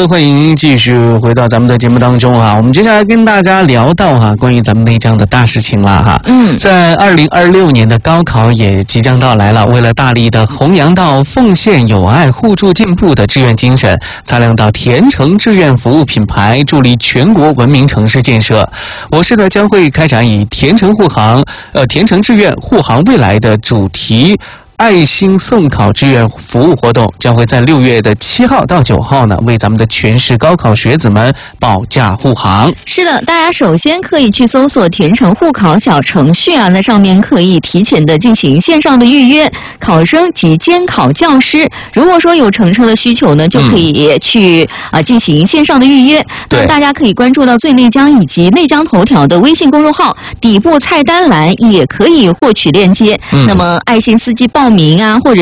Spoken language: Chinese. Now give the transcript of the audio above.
们欢迎继续回到咱们的节目当中哈。我们接下来跟大家聊到哈关于咱们内江的大事情了哈。在2026年的高考也即将到来了，为了大力的弘扬到奉献、友爱、互助、进步的志愿精神，擦亮到甜诚志愿服务品牌，助力全国文明城市建设，我市呢将会开展以甜诚志愿护航未来的主题。爱心送考志愿服务活动将会在6月的7号到9号呢，为咱们的全市高考学子们保驾护航。 是的，大家首先可以去搜索甜诚护考小程序啊，在上面可以提前的进行线上的预约，考生及监考教师，如果说有乘车的需求呢，就可以去进行线上的预约。那大家可以关注到最内江以及内江头条的微信公众号，底部菜单栏也可以获取链接。那么爱心司机报名啊，或者